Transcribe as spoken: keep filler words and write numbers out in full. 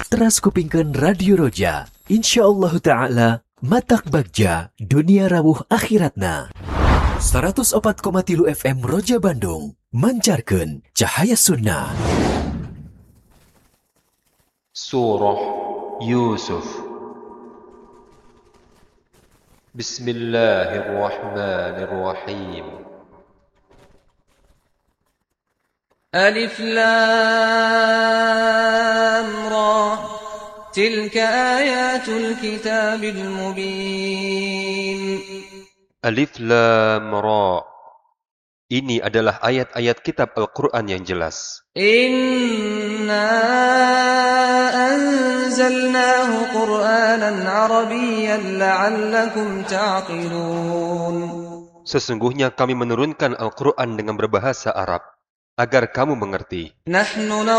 teras kupingkeun Radio Roja. Insyaallah ta'ala matak bagja dunia rawuh akhiratna. seratus opat koma tilu F M Roja Bandung mancarkeun cahaya sunnah. Surah Yusuf. Bismillahirrahmanirrahim. Alif Lam Ra. Tilka ayatul kitabil mubin. Alif Lam Ra. Ini adalah ayat-ayat kitab Al-Quran yang jelas. Inna anzalnahu Qur'anan Arabiyyan la'allakum ta'qilun. Sesungguhnya kami menurunkan Al-Quran dengan berbahasa Arab, agar kamu mengerti. Nahnu